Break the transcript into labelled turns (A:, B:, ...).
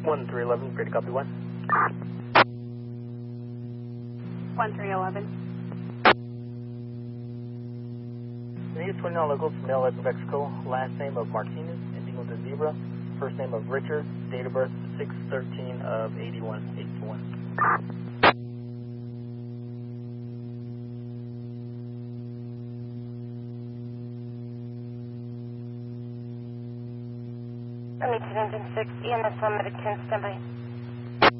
A: 1311, ready to copy 1.
B: 1311.
A: These 29 locals from LA, Mexico. Last name of Martinez, ending with a zebra. First name of Richard, date of birth 6/13 of 81, 8-1.
C: Engine 6, EMS 1 minute 10, standby.